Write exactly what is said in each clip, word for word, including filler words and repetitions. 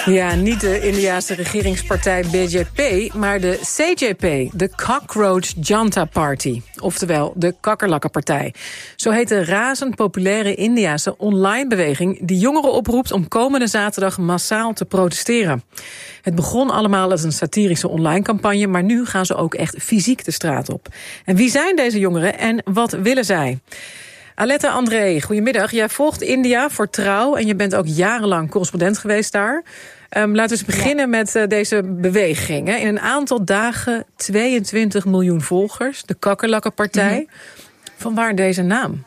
Ja, niet de Indiase regeringspartij B J P, maar de C J P, de Cockroach Janta Party. Oftewel de kakkerlakkenpartij. Zo heet de razend populaire Indiase online beweging die jongeren oproept om komende zaterdag massaal te protesteren. Het begon allemaal als een satirische online campagne, maar nu gaan ze ook echt fysiek de straat op. En wie zijn deze jongeren en wat willen zij? Aletta André, goedemiddag. Jij volgt India voor Trouw en je bent ook jarenlang correspondent geweest daar. Um, laten we eens beginnen ja. met uh, deze beweging. Hè. In een aantal dagen tweeëntwintig miljoen volgers, de Kakkerlakkenpartij. Mm-hmm. Vanwaar deze naam?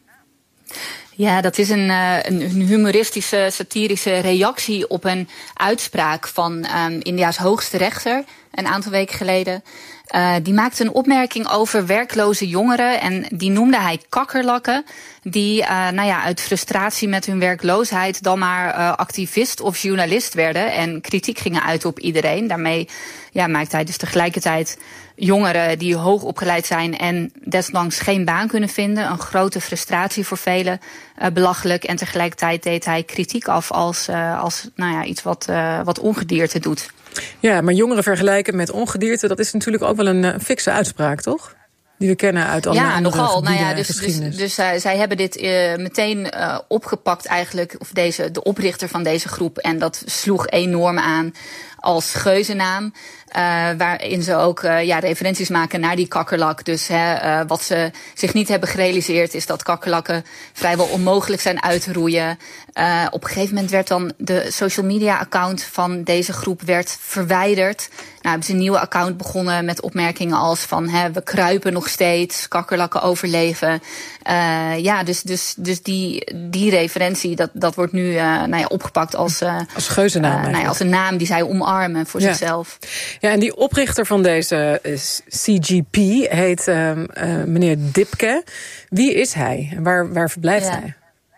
Ja, dat is een, uh, een humoristische, satirische reactie op een uitspraak van um, India's hoogste rechter een aantal weken geleden. Uh, die maakte een opmerking over werkloze jongeren en die noemde hij kakkerlakken. Die uh, nou ja, uit frustratie met hun werkloosheid dan maar uh, activist of journalist werden en kritiek gingen uiten op iedereen. Daarmee ja, maakt hij dus tegelijkertijd jongeren die hoog opgeleid zijn en desondanks geen baan kunnen vinden, een grote frustratie voor velen, uh, belachelijk. En tegelijkertijd deed hij kritiek af als, uh, als nou ja, iets wat, uh, wat ongedierte doet. Ja, maar jongeren vergelijken met ongedierte, dat is natuurlijk ook wel een uh, fikse uitspraak, toch? Die we kennen uit alle ja, andere nogal. Nou ja, dus, dus, dus, dus uh, zij hebben dit uh, meteen uh, opgepakt eigenlijk, of deze, de oprichter van deze groep. En dat sloeg enorm aan als geuzennaam. Uh, waarin ze ook uh, ja, referenties maken naar die kakkerlak. Dus hè, uh, wat ze zich niet hebben gerealiseerd is dat kakkerlakken vrijwel onmogelijk zijn uit te roeien. Uh, op een gegeven moment werd dan de social media account van deze groep werd verwijderd. Nou, hebben ze een nieuwe account begonnen met opmerkingen als van hè, we kruipen nog steeds, kakkerlakken overleven. Uh, ja, dus, dus, dus die, die referentie, dat, dat wordt nu uh, nou ja, opgepakt als, uh, als geuzennaam. Uh, nou ja, als een naam die zij omarmen voor ja. zichzelf. Ja, en die oprichter van deze uh, C G P heet uh, uh, meneer Dipke. Wie is hij en waar, waar verblijft ja. hij?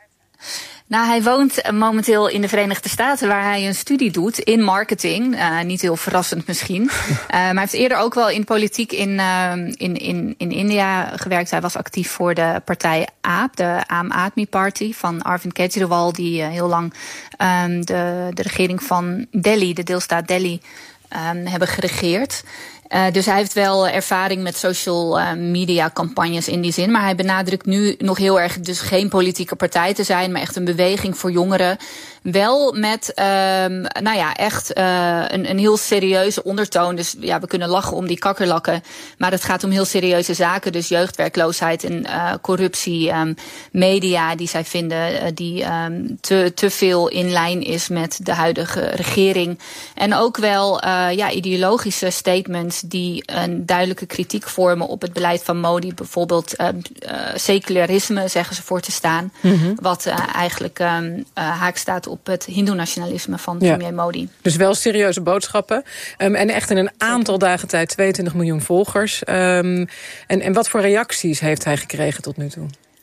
Nou, hij woont momenteel in de Verenigde Staten, waar hij een studie doet in marketing. Uh, niet heel verrassend misschien. Uh, maar hij heeft eerder ook wel in politiek in, uh, in, in, in India gewerkt. Hij was actief voor de partij A A P, de Aam Aadmi Party van Arvind Kejriwal, die uh, heel lang um, de, de regering van Delhi, de deelstaat Delhi, um, hebben geregeerd. Uh, dus hij heeft wel ervaring met social uh, media campagnes in die zin. Maar hij benadrukt nu nog heel erg dus geen politieke partij te zijn, maar echt een beweging voor jongeren. Wel met um, nou ja, echt uh, een, een heel serieuze ondertoon. Dus ja, we kunnen lachen om die kakkerlakken. Maar het gaat om heel serieuze zaken. Dus jeugdwerkloosheid en uh, corruptie. Um, media die zij vinden uh, die um, te, te veel in lijn is met de huidige regering. En ook wel uh, ja, ideologische statements die een duidelijke kritiek vormen op het beleid van Modi. Bijvoorbeeld uh, uh, secularisme, zeggen ze voor te staan. Mm-hmm. Wat uh, eigenlijk um, uh, haak staat op het hindoe-nationalisme van premier ja. Modi. Dus wel serieuze boodschappen. Um, en echt in een aantal dagen tijd tweeëntwintig miljoen volgers. Um, en, en wat voor reacties heeft hij gekregen tot nu toe?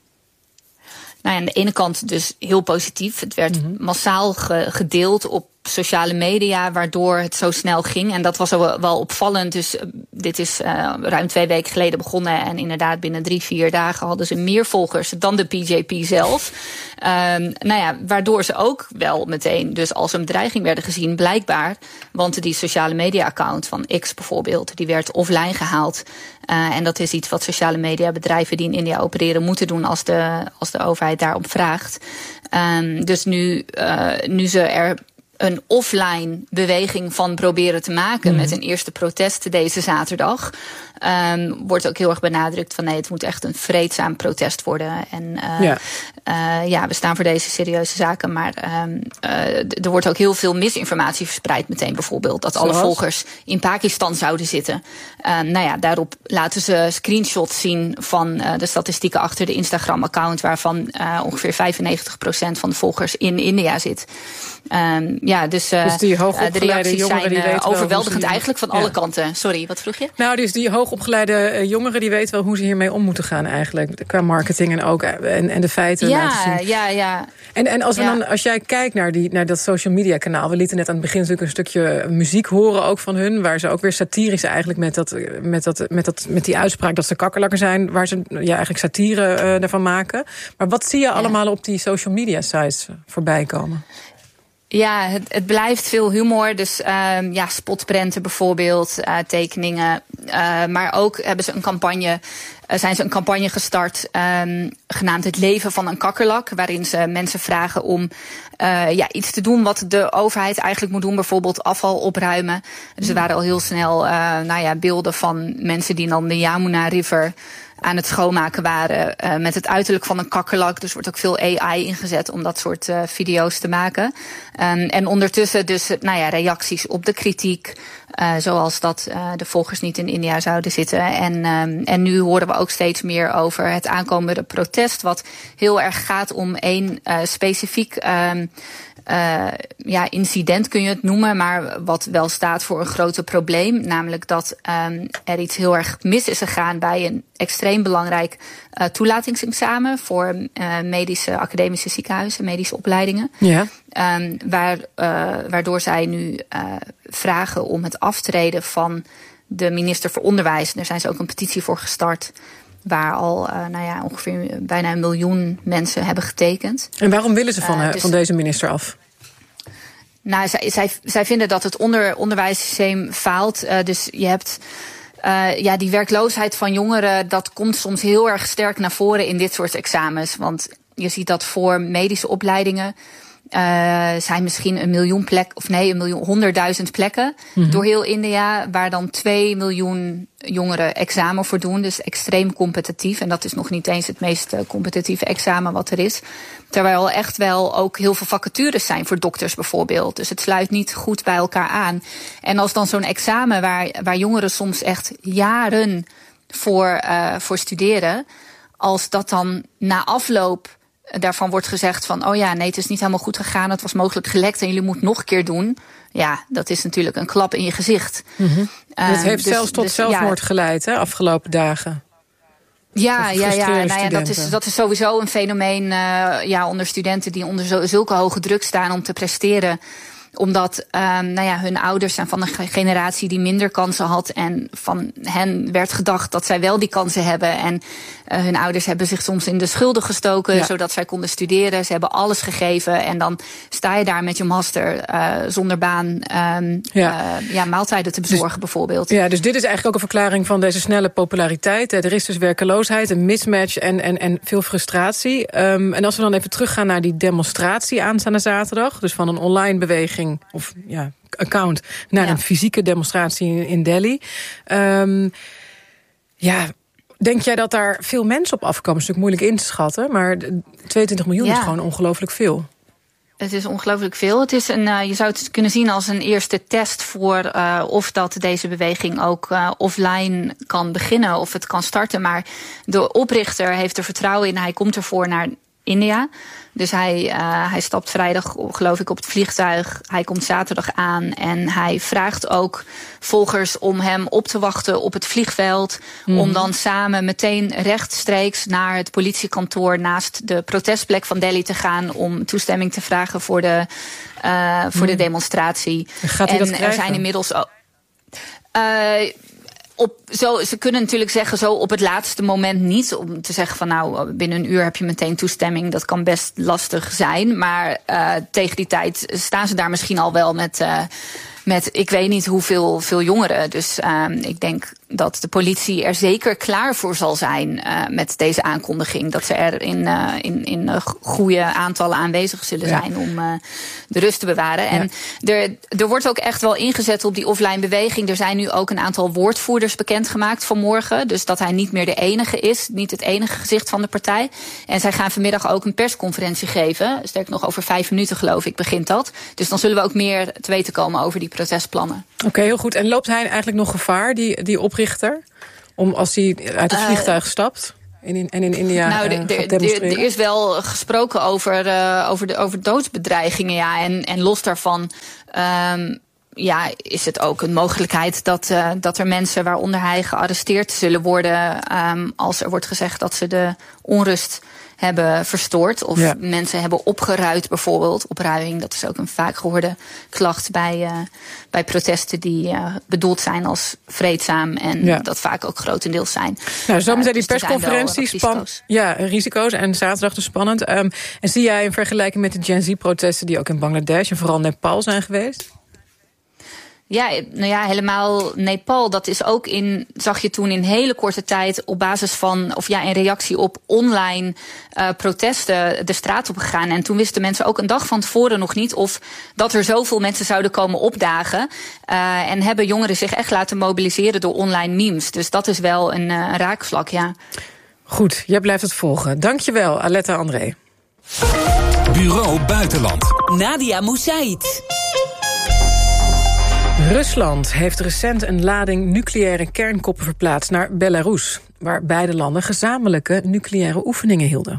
Nou ja, aan de ene kant dus heel positief. Het werd mm-hmm. massaal ge- gedeeld op sociale media, waardoor het zo snel ging. En dat was wel opvallend. Dus uh, dit is uh, ruim twee weken geleden begonnen. En inderdaad binnen drie, vier dagen hadden ze meer volgers dan de P J P zelf. Um, nou ja, waardoor ze ook wel meteen dus als een bedreiging werden gezien, blijkbaar. Want die sociale media account van X bijvoorbeeld, die werd offline gehaald. Uh, en dat is iets wat sociale media bedrijven die in India opereren moeten doen als de, als de overheid daarop vraagt. Um, dus nu, uh, nu ze er een offline beweging van proberen te maken mm. met een eerste protest deze zaterdag. Um, wordt ook heel erg benadrukt van nee, het moet echt een vreedzaam protest worden. En uh, ja. Uh, ja, we staan voor deze serieuze zaken. Maar um, uh, er wordt ook heel veel misinformatie verspreid meteen. Bijvoorbeeld dat Zoals? alle volgers in Pakistan zouden zitten. Um, nou ja, daarop laten ze screenshots zien van uh, de statistieken achter de Instagram-account, waarvan uh, ongeveer vijfennegentig procent van de volgers in India zit. Um, ja, dus, uh, dus die hoogopgeleide de reacties jongeren zijn die uh, weten overweldigend wel eigenlijk van ja. alle kanten. Sorry, wat vroeg je? Nou, dus die hoogopgeleide uh, jongeren die weten wel hoe ze hiermee om moeten gaan eigenlijk. Qua marketing en ook en, en de feiten ja, laten zien. Ja, ja, En, en als, we ja. dan, als jij kijkt naar, die, naar dat social media kanaal. We lieten net aan het begin natuurlijk een stukje muziek horen ook van hun. Waar ze ook weer satirisch eigenlijk met, dat, met, dat, met, dat, met die uitspraak dat ze kakkerlakken zijn. Waar ze ja, eigenlijk satire uh, ervan maken. Maar wat zie je ja. allemaal op die social media sites voorbij komen? Ja, het, het blijft veel humor. Dus uh, ja, spotprenten bijvoorbeeld, uh, tekeningen. Uh, maar ook hebben ze een campagne, uh, zijn ze een campagne gestart um, genaamd Het leven van een kakkerlak. Waarin ze mensen vragen om uh, ja, iets te doen wat de overheid eigenlijk moet doen. Bijvoorbeeld afval opruimen. Dus er waren al heel snel uh, nou ja, beelden van mensen die dan de Yamuna River aan het schoonmaken waren uh, met het uiterlijk van een kakkerlak. Dus wordt ook veel A I ingezet om dat soort uh, video's te maken. Um, en ondertussen dus nou ja, reacties op de kritiek. Uh, zoals dat uh, de volgers niet in India zouden zitten. En, um, en nu horen we ook steeds meer over het aankomende protest. Wat heel erg gaat om één uh, specifiek um, Uh, ja, incident kun je het noemen, maar wat wel staat voor een groter probleem. Namelijk dat um, er iets heel erg mis is gegaan bij een extreem belangrijk uh, toelatingsexamen voor uh, medische academische ziekenhuizen, medische opleidingen. Ja. Um, waar, uh, waardoor zij nu uh, vragen om het aftreden van de minister voor Onderwijs. Daar zijn ze ook een petitie voor gestart. Waar al uh, nou ja, ongeveer bijna een miljoen mensen hebben getekend. En waarom willen ze van, uh, dus, van deze minister af? Nou, zij, zij, zij vinden dat het onder, onderwijssysteem faalt. Uh, dus je hebt uh, ja, die werkloosheid van jongeren, dat komt soms heel erg sterk naar voren in dit soort examens. Want je ziet dat voor medische opleidingen Uh, zijn misschien een miljoen plek, of nee, een miljoen, honderdduizend plekken mm-hmm. door heel India, waar dan twee miljoen jongeren examen voor doen. Dus extreem competitief. En dat is nog niet eens het meest uh, competitieve examen wat er is. Terwijl echt wel ook heel veel vacatures zijn voor dokters bijvoorbeeld. Dus het sluit niet goed bij elkaar aan. En als dan zo'n examen waar, waar jongeren soms echt jaren voor, uh, voor studeren, als dat dan na afloop daarvan wordt gezegd van, oh ja, nee, het is niet helemaal goed gegaan, het was mogelijk gelekt en jullie moeten nog een keer doen. Ja, dat is natuurlijk een klap in je gezicht. Mm-hmm. En het heeft um, zelfs dus, tot dus, zelfmoord ja, geleid, hè, afgelopen dagen. Ja, ja, ja, nou ja, dat is, dat is sowieso een fenomeen uh, ja, onder studenten die onder zo, zulke hoge druk staan om te presteren. Omdat um, nou ja, hun ouders zijn van een generatie die minder kansen had. En van hen werd gedacht dat zij wel die kansen hebben. En uh, hun ouders hebben zich soms in de schulden gestoken, ja, zodat zij konden studeren. Ze hebben alles gegeven. En dan sta je daar met je master uh, zonder baan um, ja. Uh, ja, maaltijden te bezorgen dus, bijvoorbeeld. Ja, dus dit is eigenlijk ook een verklaring van deze snelle populariteit. Er is dus werkeloosheid, een mismatch en, en, en veel frustratie. Um, en als we dan even teruggaan naar die demonstratie aanstaande zaterdag. Dus van een online beweging of ja, account naar ja. een fysieke demonstratie in, in Delhi. Um, ja, denk jij dat daar veel mensen op afkomen? Dat is natuurlijk moeilijk in te schatten, maar tweeëntwintig miljoen ja. is gewoon ongelooflijk veel. Het is ongelooflijk veel. Het is een, uh, je zou het kunnen zien als een eerste test voor uh, of dat deze beweging ook uh, offline kan beginnen of het kan starten. Maar de oprichter heeft er vertrouwen in. Hij komt ervoor naar India. Dus hij, uh, hij stapt vrijdag, geloof ik, op het vliegtuig. Hij komt zaterdag aan en hij vraagt ook volgers om hem op te wachten op het vliegveld. Mm. Om dan samen meteen rechtstreeks naar het politiekantoor naast de protestplek van Delhi te gaan om toestemming te vragen voor de, uh, voor mm. de demonstratie. Gaat hij en dat krijgen? Er zijn inmiddels ook. Uh, Op, zo, ze kunnen natuurlijk zeggen zo op het laatste moment niet. Om te zeggen van nou binnen een uur heb je meteen toestemming. Dat kan best lastig zijn. Maar uh, tegen die tijd staan ze daar misschien al wel met, uh, met ik weet niet hoeveel veel jongeren. Dus uh, ik denk dat de politie er zeker klaar voor zal zijn uh, met deze aankondiging. Dat ze er in, uh, in, in uh, goede aantallen aanwezig zullen zijn ja. om uh, de rust te bewaren. Ja. En er, er wordt ook echt wel ingezet op die offline beweging. Er zijn nu ook een aantal woordvoerders bekendgemaakt vanmorgen. Dus dat hij niet meer de enige is, niet het enige gezicht van de partij. En zij gaan vanmiddag ook een persconferentie geven. Sterker nog, over vijf minuten geloof ik begint dat. Dus dan zullen we ook meer te weten komen over die protestplannen. Oké, okay, heel goed. En loopt hij eigenlijk nog gevaar, die, die oprichter? Om als hij uit het vliegtuig uh, stapt en in, en in India nou, de, de, gaat demonstreren? Er is wel gesproken over, uh, over, de, over doodsbedreigingen, ja. En, en los daarvan um, ja, is het ook een mogelijkheid dat, uh, dat er mensen waaronder hij gearresteerd zullen worden, um, als er wordt gezegd dat ze de onrust hebben verstoord. Of ja. mensen hebben opgeruid bijvoorbeeld. Opruiing, dat is ook een vaak gehoorde klacht bij, uh, bij protesten die uh, bedoeld zijn als vreedzaam. En ja. dat vaak ook grotendeels zijn. Nou, zometeen uh, dus die persconferentie. Span- ja, risico's. En zaterdag dus spannend. Um, en zie jij in vergelijking met de Gen Z-protesten die ook in Bangladesh en vooral Nepal zijn geweest? Ja, nou ja, helemaal Nepal. Dat is ook in, zag je toen in hele korte tijd op basis van, of ja, in reactie op online uh, protesten de straat op gegaan. En toen wisten mensen ook een dag van tevoren nog niet of dat er zoveel mensen zouden komen opdagen. Uh, en hebben jongeren zich echt laten mobiliseren door online memes. Dus dat is wel een uh, raakvlak, ja. Goed, jij blijft het volgen. Dankjewel, Aletta André. Bureau Buitenland. Nadia Moussaïd. Rusland heeft recent een lading nucleaire kernkoppen verplaatst naar Belarus, waar beide landen gezamenlijke nucleaire oefeningen hielden.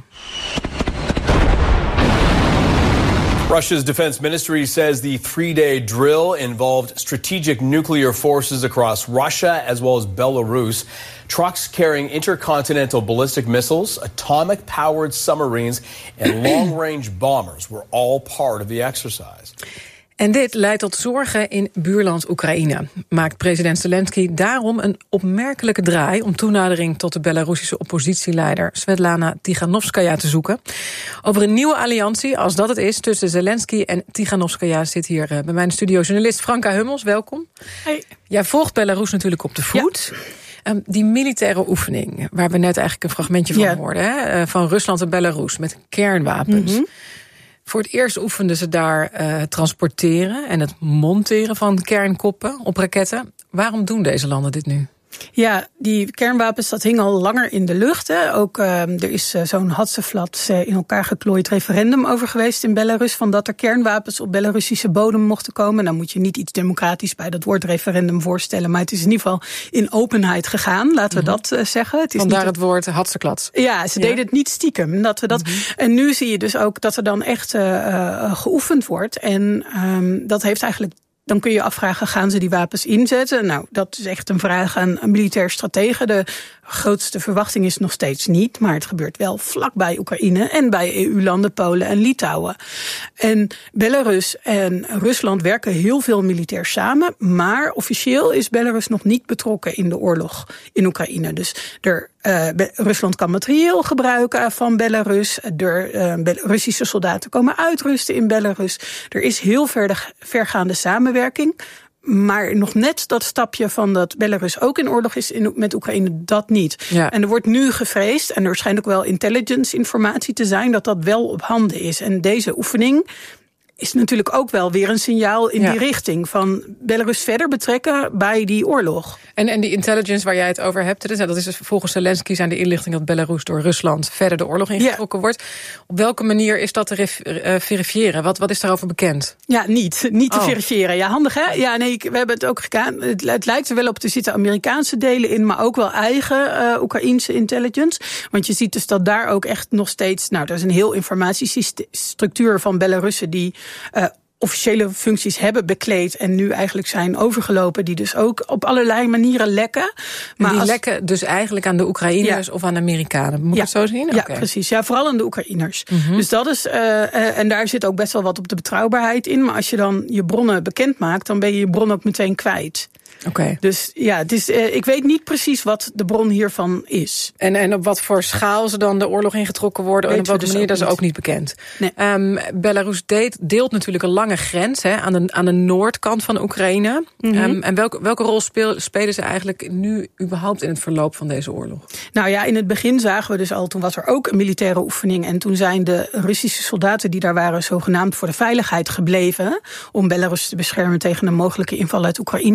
Russia's defense ministry says the three-day drill involved strategic nuclear forces across Russia as well as Belarus. Trucks carrying intercontinental ballistic missiles, atomic-powered submarines and long-range bombers were all part of the exercise. En dit leidt tot zorgen in buurland Oekraïne. Maakt president Zelensky daarom een opmerkelijke draai om toenadering tot de Belarussische oppositieleider Svetlana Tikhanovskaya te zoeken. Over een nieuwe alliantie, als dat het is, tussen Zelensky en Tikhanovskaya zit hier bij mijn studio journalist Franka Hummels. Welkom. Hey. Jij volgt Belarus natuurlijk op de voet. Ja. Um, die militaire oefening, waar we net eigenlijk een fragmentje van ja. hoorden, hè, van Rusland en Belarus met kernwapens. Mm-hmm. Voor het eerst oefenden ze daar uh, het transporteren en het monteren van kernkoppen op raketten. Waarom doen deze landen dit nu? Ja, die kernwapens, dat hing al langer in de lucht. Hè. Ook uh, er is uh, zo'n Hatzeflat uh, in elkaar geklooid referendum over geweest in Belarus, van dat er kernwapens op Belarussische bodem mochten komen. Dan moet je niet iets democratisch bij dat woord referendum voorstellen, maar het is in ieder geval in openheid gegaan, laten we mm-hmm. dat uh, zeggen. Het is Vandaar niet het woord Hatzeflat. Ja, ze ja. deden het niet stiekem. Dat we dat, mm-hmm. En nu zie je dus ook dat er dan echt uh, uh, geoefend wordt. En um, dat heeft eigenlijk... Dan kun je afvragen, gaan ze die wapens inzetten? Nou, dat is echt een vraag aan een militair stratege. De grootste verwachting is nog steeds niet, maar het gebeurt wel vlakbij Oekraïne en bij E U-landen Polen en Litouwen. En Belarus en Rusland werken heel veel militair samen, maar officieel is Belarus nog niet betrokken in de oorlog in Oekraïne. Dus er, uh, Be- Rusland kan materieel gebruiken van Belarus. Er, uh, Be- Russische soldaten komen uitrusten in Belarus. Er is heel verder, vergaande samenwerking. Maar nog net dat stapje van dat Belarus ook in oorlog is in, met Oekraïne, dat niet. Ja. En er wordt nu gevreesd, en er schijnt ook wel intelligence-informatie te zijn, dat dat wel op handen is. En deze oefening is natuurlijk ook wel weer een signaal in ja. die richting van Belarus verder betrekken bij die oorlog. En, en die intelligence waar jij het over hebt, dus, dat is dus volgens Zelensky zijn de inlichtingen dat Belarus door Rusland verder de oorlog ingetrokken ja. wordt. Op welke manier is dat te ref, uh, verifiëren? Wat, wat is daarover bekend? Ja, niet. Niet te oh. verifiëren. Ja, handig hè? Ja, nee, we hebben het ook gedaan. Het, het lijkt er wel op, er zitten Amerikaanse delen in, maar ook wel eigen uh, Oekraïense intelligence. Want je ziet dus dat daar ook echt nog steeds, nou, er is een heel informatiestructuur van Belarussen die Uh, officiële functies hebben bekleed en nu eigenlijk zijn overgelopen, die dus ook op allerlei manieren lekken. Maar die als... lekken dus eigenlijk aan de Oekraïners ja. of aan de Amerikanen. Moet ik ja. het zo zien? Ja, okay. precies. Ja, vooral aan de Oekraïners. Mm-hmm. Dus dat is, uh, uh, en daar zit ook best wel wat op de betrouwbaarheid in. Maar als je dan je bronnen bekend maakt, dan ben je je bron ook meteen kwijt. Okay. Dus ja, het is, uh, ik weet niet precies wat de bron hiervan is. En, en op wat voor schaal ze dan de oorlog ingetrokken worden, en op welke dus manier, dat is ook niet bekend. Nee. Um, Belarus deelt, deelt natuurlijk een lange grens hè, aan, de, aan de noordkant van Oekraïne. Mm-hmm. Um, en welke, welke rol speel, spelen ze eigenlijk nu überhaupt in het verloop van deze oorlog? Nou ja, in het begin zagen we dus al, toen was er ook een militaire oefening. En toen zijn de Russische soldaten die daar waren zogenaamd voor de veiligheid gebleven, om Belarus te beschermen tegen een mogelijke inval uit Oekraïne.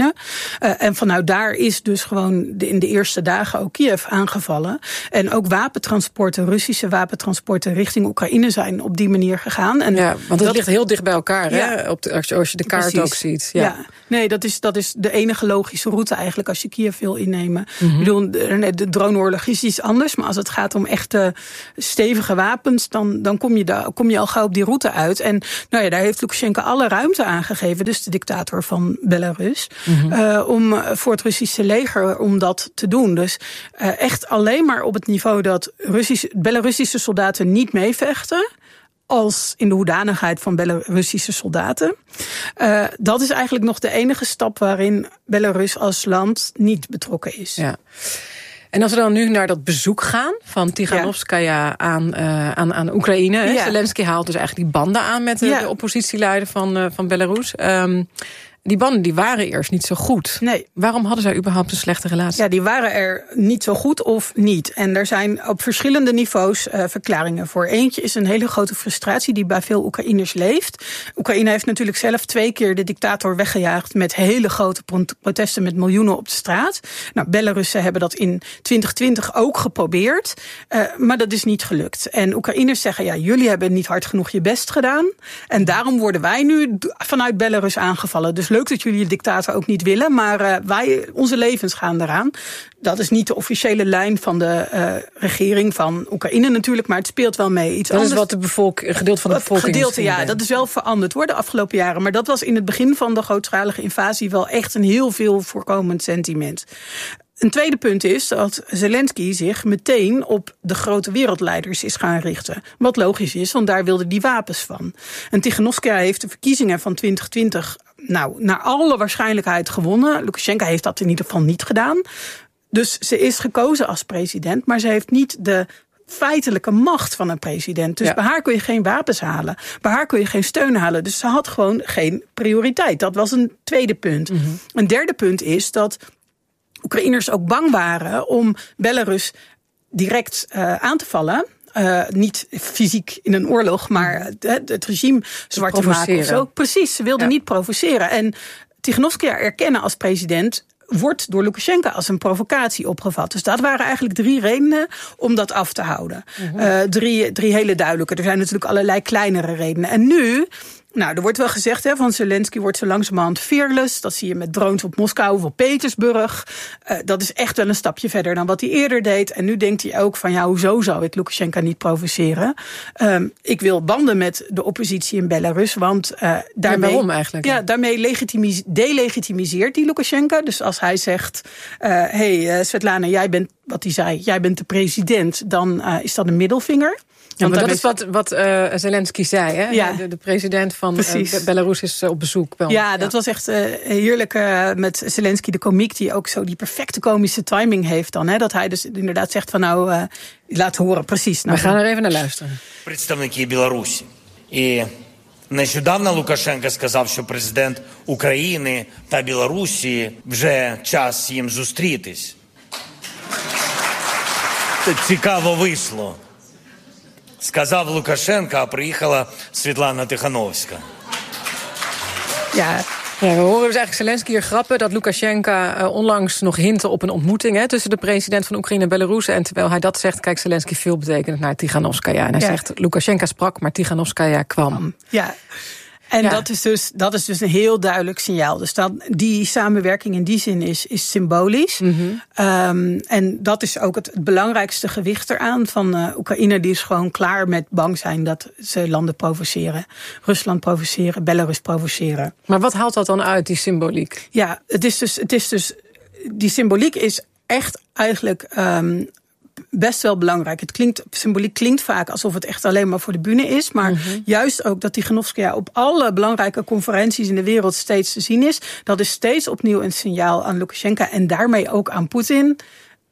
Uh, en vanuit daar is dus gewoon de, in de eerste dagen ook Kiev aangevallen. En ook wapentransporten, Russische wapentransporten richting Oekraïne zijn op die manier gegaan. En ja, want het dat ligt heel dicht bij elkaar, ja, hè? Op de, als, je, als je de kaart precies. ook ziet. Ja, ja. Nee, dat is, dat is de enige logische route eigenlijk als je Kiev wil innemen. Mm-hmm. Ik bedoel, de, de droneoorlog is iets anders, maar als het gaat om echte stevige wapens, dan, dan kom, je daar, kom je al gauw op die route uit. En nou ja, daar heeft Lukasjenko alle ruimte aangegeven, dus de dictator van Belarus, mm-hmm. uh, om voor het Russische leger om dat te doen. Dus uh, echt alleen maar op het niveau dat Russische, Belarussische soldaten niet meevechten, als in de hoedanigheid van Belarussische soldaten. Uh, dat is eigenlijk nog de enige stap waarin Belarus als land niet betrokken is. Ja. En als we dan nu naar dat bezoek gaan van Tiganovskaya ja. aan, uh, aan, aan Oekraïne. Ja. Zelensky haalt dus eigenlijk die banden aan met de, ja. de oppositieleider van, uh, van Belarus. Um, Die banden die waren eerst niet zo goed. Nee. Waarom hadden zij überhaupt een slechte relatie? Ja, die waren er niet zo goed of niet. En er zijn op verschillende niveaus uh, verklaringen voor. Eentje is een hele grote frustratie die bij veel Oekraïners leeft. Oekraïne heeft natuurlijk zelf twee keer de dictator weggejaagd met hele grote protesten met miljoenen op de straat. Nou, Belarussen hebben dat in twintig twintig ook geprobeerd, uh, maar dat is niet gelukt. En Oekraïners zeggen, ja, jullie hebben niet hard genoeg je best gedaan. En daarom worden wij nu vanuit Belarus aangevallen. Dus leuk dat jullie de dictator ook niet willen, maar uh, wij, onze levens gaan eraan. Dat is niet de officiële lijn van de uh, regering van Oekraïne natuurlijk, maar het speelt wel mee. Iets dat anders. is wat de bevolk, een gedeelte van de bevolking gedeelte, ja, dat is wel veranderd hoor, de afgelopen jaren. Maar dat was in het begin van de grootschalige invasie wel echt een heel veel voorkomend sentiment. Een tweede punt is dat Zelensky zich meteen op de grote wereldleiders is gaan richten. Wat logisch is, want daar wilden die wapens van. En Tiganovskaya heeft de verkiezingen van twintig twintig nou, naar alle waarschijnlijkheid gewonnen. Lukasjenko heeft dat in ieder geval niet gedaan. Dus ze is gekozen als president, maar ze heeft niet de feitelijke macht van een president. Dus ja. bij haar kun je geen wapens halen. Bij haar kun je geen steun halen. Dus ze had gewoon geen prioriteit. Dat was een tweede punt. Mm-hmm. Een derde punt is dat Oekraïners ook bang waren om Belarus direct uh, aan te vallen. Uh, niet fysiek in een oorlog, maar het, het regime zwart te maken of zo. Precies, ze wilden ja. niet provoceren. En Tiganovskaya erkennen als president wordt door Lukasjenko als een provocatie opgevat. Dus dat waren eigenlijk drie redenen om dat af te houden. Uh-huh. Uh, drie, drie hele duidelijke. Er zijn natuurlijk allerlei kleinere redenen. En nu, nou, er wordt wel gezegd, hè, van Zelensky wordt zo langzamerhand fearless. Dat zie je met drones op Moskou of op Petersburg. Uh, dat is echt wel een stapje verder dan wat hij eerder deed. En nu denkt hij ook van, ja, hoezo zou ik Lukasjenko niet provoceren? Um, ik wil banden met de oppositie in Belarus, want uh, daarmee, waarom eigenlijk? Ja, daarmee legitimis- delegitimiseert die Lukasjenko. Dus als hij zegt, uh, hey, uh, Svetlana, jij bent, wat hij zei, jij bent de president, dan uh, is dat een middelvinger. Ja, maar dat is wat, wat uh, Zelensky zei, hè? Ja. De, de president van uh, Belarus is uh, op bezoek. Wel. Ja, dat ja. was echt uh, heerlijk uh, met Zelensky, de komiek, die ook zo die perfecte komische timing heeft dan. Hè? Dat hij dus inderdaad zegt van nou, uh, laat horen, precies. Nou, we gaan er even naar luisteren. Представники Білорусі. І нещодавно Лукашенко сказав, що президент України та Білорусі вже час їм зустрітись. Цікаво вийшло. Сказав Лукашенко, а приїхала Світлана Тихановська. Ja, ja, we horen dus eigenlijk Zelensky hier grappen dat Lukasjenko uh, onlangs nog hintte op een ontmoeting hè, tussen de president van Oekraïne en Belarus. En terwijl hij dat zegt, kijkt Zelensky veel betekenend naar Tiganovskaya. En hij ja. zegt, Lukasjenko sprak, maar Tiganovskaya kwam. Ja. En ja. dat, is dus, dat is dus een heel duidelijk signaal. Dus dat, die samenwerking in die zin is, is symbolisch. Mm-hmm. Um, en dat is ook het, het belangrijkste gewicht eraan van uh, Oekraïne. Die is gewoon klaar met bang zijn dat ze landen provoceren. Rusland provoceren, Belarus provoceren. Maar wat haalt dat dan uit, die symboliek? Ja, het is dus, het is dus die symboliek is echt eigenlijk Um, best wel belangrijk. Het klinkt, symboliek klinkt vaak alsof het echt alleen maar voor de bühne is. Maar mm-hmm. juist ook dat Tiganovskaya op alle belangrijke conferenties in de wereld steeds te zien is. Dat is steeds opnieuw een signaal aan Lukasjenko en daarmee ook aan Poetin.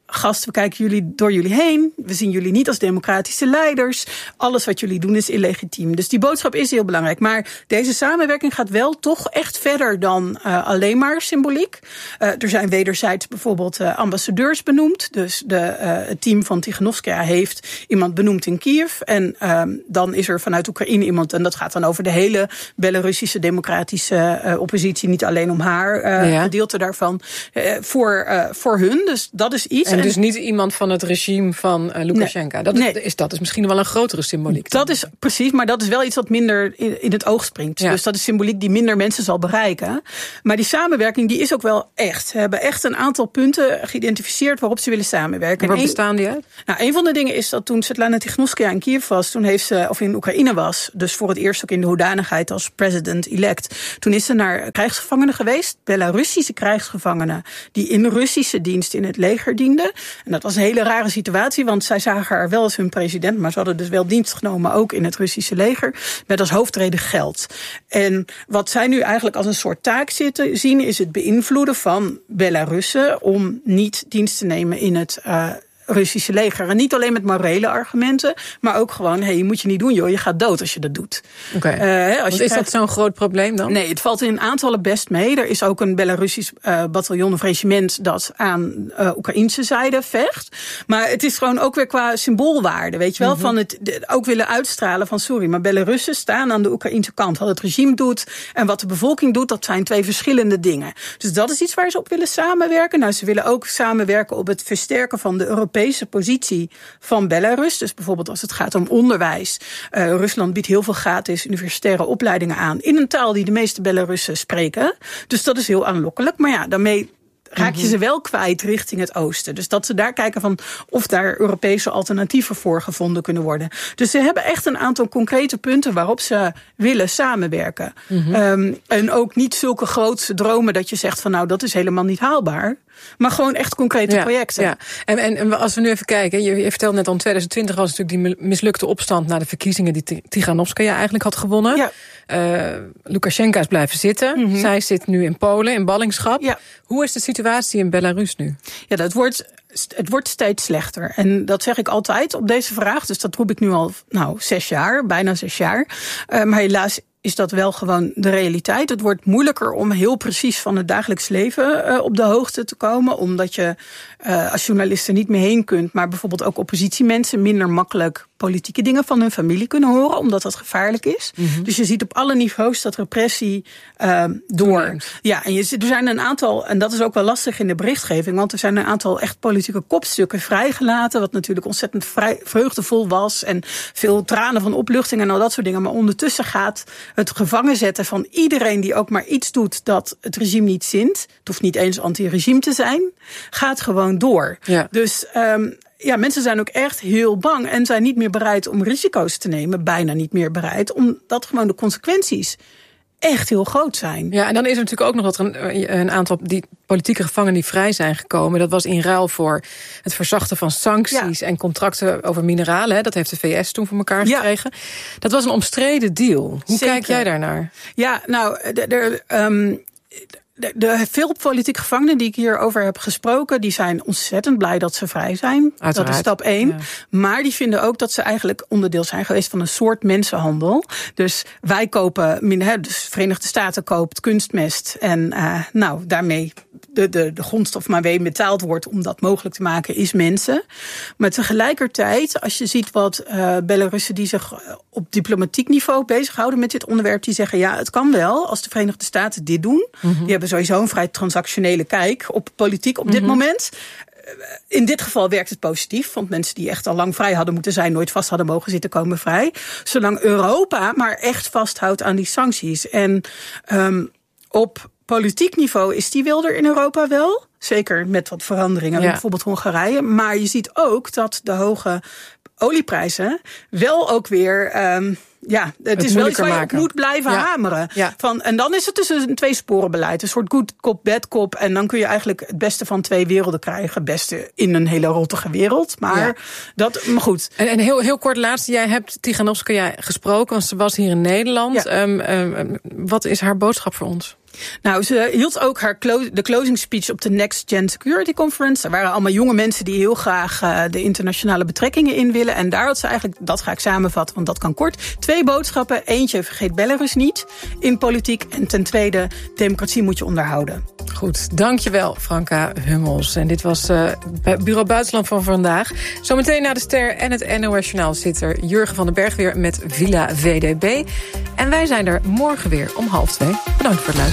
gast, we kijken jullie door jullie heen. We zien jullie niet als democratische leiders. Alles wat jullie doen is illegitiem. Dus die boodschap is heel belangrijk. Maar deze samenwerking gaat wel toch echt verder dan uh, alleen maar symboliek. Uh, er zijn wederzijds bijvoorbeeld uh, ambassadeurs benoemd. Dus de, uh, het team van Tichanovskaja heeft iemand benoemd in Kiev. En uh, dan is er vanuit Oekraïne iemand. En dat gaat dan over de hele Belarussische democratische uh, oppositie. Niet alleen om haar, uh, ja. gedeelte daarvan. Uh, voor, uh, voor hun. Dus dat is iets. En, en dus niet iemand van het regime van uh, Lukasjenko. Nee, dat, is, nee. is, dat is misschien wel een grotere symboliek. Dat is precies, maar dat is wel iets wat minder in, in het oog springt. Ja. Dus dat is symboliek die minder mensen zal bereiken. Maar die samenwerking die is ook wel echt. Ze hebben echt een aantal punten geïdentificeerd waarop ze willen samenwerken. Waar bestaan die uit? Nou, een van de dingen is dat toen Svetlana Tichanovskaja in Kiev was, toen heeft ze, of in Oekraïne was, dus voor het eerst ook in de hoedanigheid als president-elect, toen is ze naar krijgsgevangenen geweest, Belarussische krijgsgevangenen, die in Russische dienst in het leger dienden. En dat was een hele rare situatie, want zij zagen haar wel als hun president, maar ze hadden dus wel dienst genomen, ook in het Russische leger, met als hoofdreden geld. En wat zij nu eigenlijk als een soort taak zitten, zien, is het beïnvloeden van Belarussen om niet dienst te nemen in het uh, Russische leger. En niet alleen met morele argumenten, maar ook gewoon, hey, je moet je niet doen, joh, je gaat dood als je dat doet. Oké. Okay. Uh, is krijgt... dat zo'n groot probleem dan? Nee, het valt in aantallen best mee. Er is ook een Belarussisch uh, bataljon of regiment dat aan uh, Oekraïnse zijde vecht. Maar het is gewoon ook weer qua symboolwaarde, weet je wel, mm-hmm. van het de, ook willen uitstralen van, sorry, maar Belarussen staan aan de Oekraïnse kant. Wat het regime doet en wat de bevolking doet, dat zijn twee verschillende dingen. Dus dat is iets waar ze op willen samenwerken. Nou, ze willen ook samenwerken op het versterken van de Europese positie van Belarus. Dus bijvoorbeeld als het gaat om onderwijs. Uh, Rusland biedt heel veel gratis universitaire opleidingen aan in een taal die de meeste Belarussen spreken. Dus dat is heel aanlokkelijk. Maar ja, daarmee raak je ze wel kwijt richting het oosten. Dus dat ze daar kijken van of daar Europese alternatieven voor gevonden kunnen worden. Dus ze hebben echt een aantal concrete punten waarop ze willen samenwerken. Mm-hmm. Um, en ook niet zulke grootse dromen dat je zegt van nou, dat is helemaal niet haalbaar. Maar gewoon echt concrete ja, projecten. Ja. En, en, en als we nu even kijken, je, je vertelde net al in twintig twintig was natuurlijk die mislukte opstand na de verkiezingen die Tichanovskaja eigenlijk had gewonnen. Ja. Uh, Lukasjenko is blijven zitten. Mm-hmm. Zij zit nu in Polen, in ballingschap. Ja. Hoe is de situatie in Belarus nu? Ja, dat wordt, het wordt steeds slechter. En dat zeg ik altijd op deze vraag. Dus dat roep ik nu al nou, zes jaar, bijna zes jaar. Uh, maar helaas is dat wel gewoon de realiteit. Het wordt moeilijker om heel precies van het dagelijks leven uh, op de hoogte te komen. Omdat je uh, als journalist er niet meer heen kunt. Maar bijvoorbeeld ook oppositiemensen minder makkelijk politieke dingen van hun familie kunnen horen. Omdat dat gevaarlijk is. Mm-hmm. Dus je ziet op alle niveaus dat repressie uh, door. Mm-hmm. Ja, en je, er zijn een aantal, en dat is ook wel lastig in de berichtgeving. Want er zijn een aantal echt politieke kopstukken vrijgelaten. Wat natuurlijk ontzettend vrij, vreugdevol was. En veel tranen van opluchting en al dat soort dingen. Maar ondertussen gaat het gevangen zetten van iedereen die ook maar iets doet dat het regime niet zint. Het hoeft niet eens anti-regime te zijn. Gaat gewoon door. Ja. Dus um, ja, mensen zijn ook echt heel bang en zijn niet meer bereid om risico's te nemen. Bijna niet meer bereid, omdat gewoon de consequenties echt heel groot zijn. Ja, en dan is er natuurlijk ook nog dat er een, een aantal die politieke gevangenen die vrij zijn gekomen. Dat was in ruil voor het verzachten van sancties ja. en contracten over mineralen. Hè. Dat heeft de V S toen voor elkaar ja. gekregen. Dat was een omstreden deal. Hoe Zeker. Kijk jij daarnaar? Ja, nou, er... Um, De, de veel politieke gevangenen die ik hierover heb gesproken, die zijn ontzettend blij dat ze vrij zijn. Uiteraard. Dat is stap één. Ja. Maar die vinden ook dat ze eigenlijk onderdeel zijn geweest van een soort mensenhandel. Dus wij kopen, dus Verenigde Staten koopt kunstmest en uh, nou daarmee de, de, de grondstof waarmee betaald wordt om dat mogelijk te maken is mensen. Maar tegelijkertijd, als je ziet wat uh, Belarussen die zich op diplomatiek niveau bezighouden met dit onderwerp, die zeggen ja, het kan wel als de Verenigde Staten dit doen. Mm-hmm. Die hebben sowieso een vrij transactionele kijk op politiek op dit mm-hmm. moment. In dit geval werkt het positief, want mensen die echt al lang vrij hadden moeten zijn, nooit vast hadden mogen zitten, komen vrij. Zolang Europa maar echt vasthoudt aan die sancties. En um, op politiek niveau is die wilder in Europa wel. Zeker met wat veranderingen, ja. bijvoorbeeld Hongarije. Maar je ziet ook dat de hoge olieprijzen wel ook weer Um, ja, het, het is wel iets waar je op moet blijven ja. hameren. Ja. Van, en dan is het dus een tweesporenbeleid. Een soort good cop, bad cop. En dan kun je eigenlijk het beste van twee werelden krijgen. Het beste in een hele rottige wereld. Maar, ja. dat, maar goed. En, en heel, heel kort laatste. Jij hebt Tichanovskaja gesproken, want ze was hier in Nederland. Ja. Um, um, wat is haar boodschap voor ons? Nou, ze hield ook haar clo- de closing speech op de N E Next Gen Security Conference. Er waren allemaal jonge mensen die heel graag uh, de internationale betrekkingen in willen. En daar had ze eigenlijk, dat ga ik samenvatten, want dat kan kort, twee boodschappen. Eentje, vergeet Belarus niet in politiek. En ten tweede, democratie moet je onderhouden. Goed, dankjewel Franka Hummels. En dit was uh, Bureau Buitenland van vandaag. Zometeen na de Ster en het N O S Journaal zit er Jurgen van den Berg weer met Villa V D B. En wij zijn er morgen weer om half twee. Bedankt voor het luisteren.